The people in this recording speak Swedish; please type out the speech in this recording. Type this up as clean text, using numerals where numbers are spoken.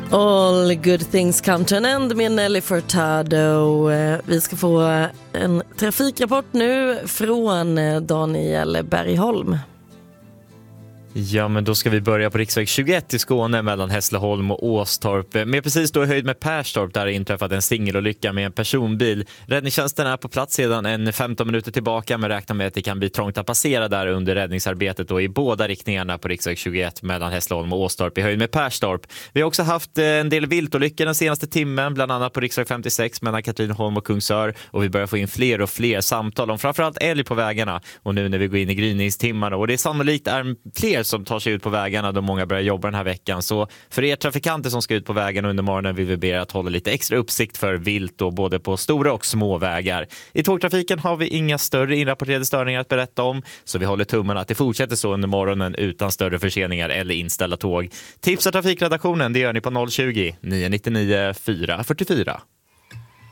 All good things come to an end med Nelly Furtado. Vi ska få en trafikrapport nu från Daniel Bergholm. Ja, men då ska vi börja på riksväg 21 i Skåne mellan Hässleholm och Åstorp. Med precis då i höjd med Perstorp där det inträffat en singelolycka med en personbil. Räddningstjänsten är på plats sedan en 15 minuter tillbaka, men räknar med att det kan bli trångt att passera där under räddningsarbetet då i båda riktningarna på riksväg 21 mellan Hässleholm och Åstorp i höjd med Perstorp. Vi har också haft en del viltolyckor den senaste timmen, bland annat på riksväg 56 mellan Katrineholm och Kungsör, och vi börjar få in fler och fler samtal om framförallt älg på vägarna. Och nu när vi går in i gryningstimmarna, och det är sannolikt är fler som tar sig ut på vägarna då många börjar jobba den här veckan. Så för er trafikanter som ska ut på vägarna under morgonen vill vi be er att hålla lite extra uppsikt för vilt och både på stora och små vägar. I tågtrafiken har vi inga större inrapporterade störningar att berätta om, så vi håller tummarna att det fortsätter så under morgonen utan större förseningar eller inställda tåg. Tipsa trafikredaktionen, det gör ni på 020 999 444.